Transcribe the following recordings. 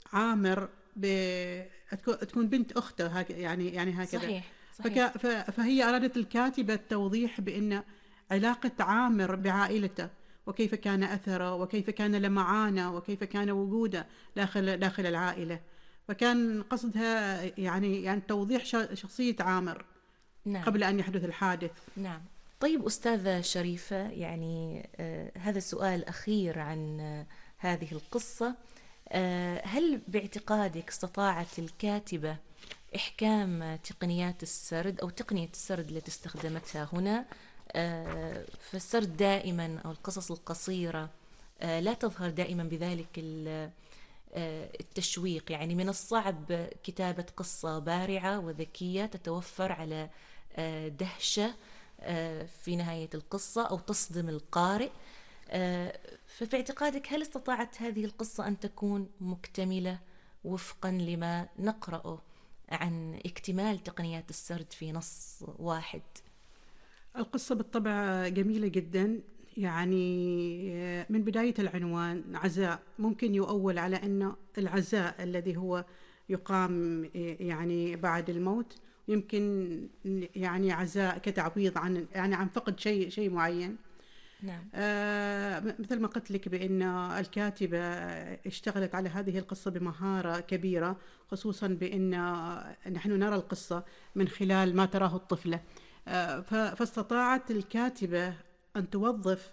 عامر تكون بنت أخته يعني هكذا. صحيح صحيح. فهي أرادت الكاتبة التوضيح بأن علاقة عامر بعائلته، وكيف كان أثره، وكيف كان لمعانه، وكيف كان وجوده داخل العائلة. فكان قصدها يعني توضيح شخصية عامر نعم قبل أن يحدث الحادث. نعم. طيب أستاذة شريفة، يعني هذا سؤال أخير عن هذه القصة. هل باعتقادك استطاعت الكاتبة إحكام تقنيات السرد أو تقنية السرد التي استخدمتها هنا؟ فالسرد دائما أو القصص القصيرة لا تظهر دائما بذلك التشويق. يعني من الصعب كتابة قصة بارعة وذكية تتوفر على دهشة في نهاية القصة أو تصدم القارئ. ففي اعتقادك هل استطاعت هذه القصة أن تكون مكتملة وفقا لما نقرأه عن اكتمال تقنيات السرد في نص واحد؟ القصة بالطبع جميلة جدا. يعني من بداية العنوان عزاء، ممكن يؤول على أنه العزاء الذي هو يقام يعني بعد الموت، يمكن يعني عزاء كتعويض عن فقد شيء معين. نعم مثل ما قلت لك بأن الكاتبة اشتغلت على هذه القصة بمهارة كبيرة، خصوصا بأن نحن نرى القصة من خلال ما تراه الطفلة. فاستطاعت الكاتبة أن توظف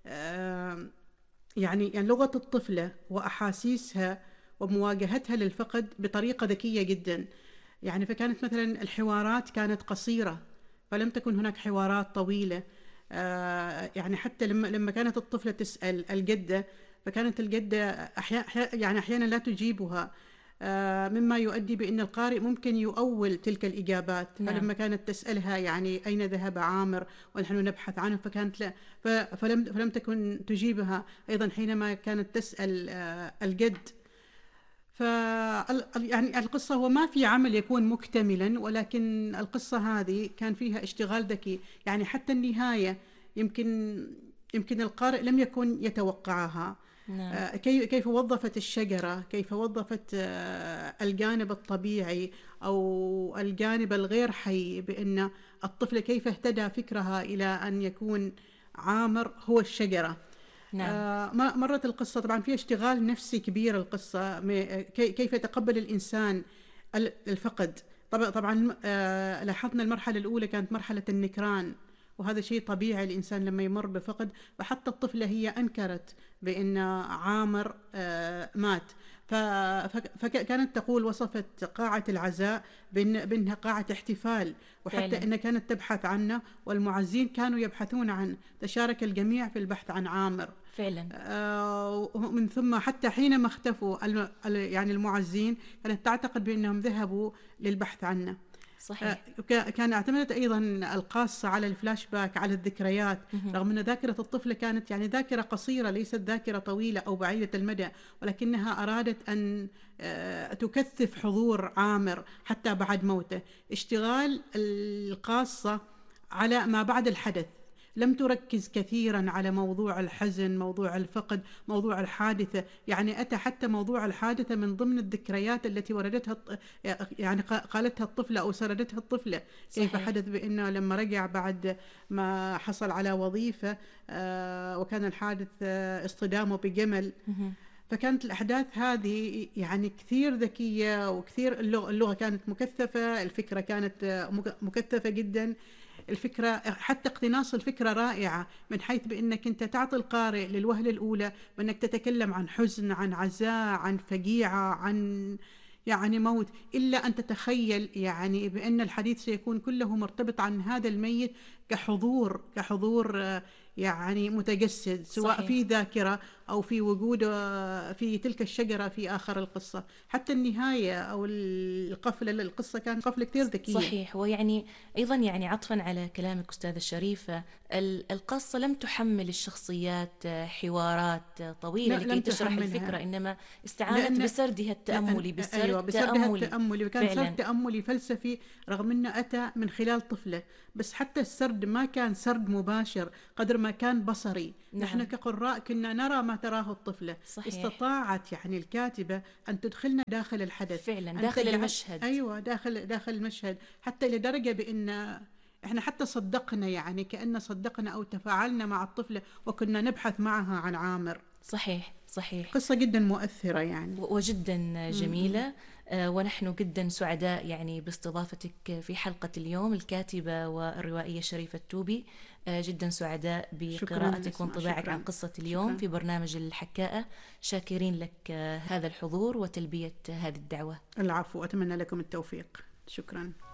يعني لغة الطفلة وأحاسيسها ومواجهتها للفقد بطريقة ذكية جدا. يعني فكانت مثلا الحوارات كانت قصيرة، فلم تكن هناك حوارات طويلة. يعني حتى لما كانت الطفلة تسأل الجدة، فكانت الجدة أحيانا لا تجيبها، مما يؤدي بأن القارئ ممكن يؤول تلك الإجابات. نعم فلما كانت تسألها يعني أين ذهب عامر ونحن نبحث عنه، فكانت لا فلم تكن تجيبها أيضا حينما كانت تسأل الجد. ف يعني القصة هو ما في عمل يكون مكتملا، ولكن القصة هذه كان فيها اشتغال ذكي. يعني حتى النهاية يمكن القارئ لم يكن يتوقعها. نعم كيف وظفت الشجرة، كيف وظفت الجانب الطبيعي أو الجانب الغير حي، بأن الطفل كيف اهتدى فكرها إلى أن يكون عامر هو الشجرة. نعم مرت القصة طبعا فيها اشتغال نفسي كبير. القصة كيف يتقبل الإنسان الفقد. طبعا لاحظنا المرحلة الأولى كانت مرحلة النكران، وهذا شيء طبيعي الإنسان لما يمر بفقد. فحتى الطفلة هي أنكرت بأن عامر مات. فكانت تقول، وصفت قاعة العزاء بأنها قاعة احتفال، وحتى فعلا أنها كانت تبحث عنه، والمعزين كانوا يبحثون عنه. تشارك الجميع في البحث عن عامر. فعلا. ومن ثم حتى حينما اختفوا يعني المعزين، كانت تعتقد بأنهم ذهبوا للبحث عنه. صحيح. كان اعتمدت أيضا القاصة على الفلاش باك، على الذكريات، مهم. رغم أن ذاكرة الطفلة كانت يعني ذاكرة قصيرة، ليست ذاكرة طويلة أو بعيدة المدى، ولكنها أرادت أن تكثف حضور عامر حتى بعد موته. اشتغال القاصة على ما بعد الحدث، لم تركز كثيرا على موضوع الحزن، موضوع الفقد، موضوع الحادثة. يعني أتى حتى موضوع الحادثة من ضمن الذكريات التي وردتها يعني قالتها الطفلة أو سردتها الطفلة. كيف صحيح. حدث بأنه لما رجع بعد ما حصل على وظيفة، وكان الحادث اصطدامه بجمل. مهم. فكانت الأحداث هذه يعني كثير ذكية، وكثير اللغة كانت مكثفة، الفكرة كانت مكثفة جدا. الفكرة حتى اقتناص الفكرة رائعة، من حيث بأنك أنت تعطي القارئ للوهلة الأولى بأنك تتكلم عن حزن، عن عزاء، عن فجيعة، عن يعني موت، إلا أن تتخيل يعني بأن الحديث سيكون كله مرتبط عن هذا الميت كحضور يعني متجسد، سواء صحيح في ذاكرة أو في وجود في تلك الشجرة في آخر القصة. حتى النهاية أو القفلة للقصة كانت قفلة كثير ذكية. صحيح. ويعني أيضا يعني عطفا على كلامك أستاذة الشريفة، القصة لم تحمل الشخصيات حوارات طويلة لا، لكي لم تشرح تحملها. الفكرة، إنما استعانت لأن بسردها التأملي، بسرد أيوة، بسردها تأملي. التأملي، وكان سرد فعلا. تأملي فلسفي، رغم أنه أتى من خلال طفلة. بس حتى السرد ما كان سرد مباشر قدر ما كان بصري. نحن نعم كقراء كنا نرى ما تراه الطفلة. صحيح. استطاعت يعني الكاتبة أن تدخلنا داخل الحدث، فعلا أن داخل تجعل المشهد. أيوة داخل المشهد، حتى لدرجة بأن إحنا حتى صدقنا، يعني كأن صدقنا أو تفاعلنا مع الطفلة وكنا نبحث معها عن عامر. صحيح صحيح. قصة جدا مؤثرة يعني. وجدا جميلة. ونحن جدا سعداء يعني باستضافتك في حلقة اليوم، الكاتبة والروائية شريفة التوبي. جدا سعداء بقراءتك وانطباعك عن قصة اليوم شكراً. في برنامج الحكاءة. شاكرين لك هذا الحضور وتلبية هذه الدعوة. العفو، أتمنى لكم التوفيق. شكرا.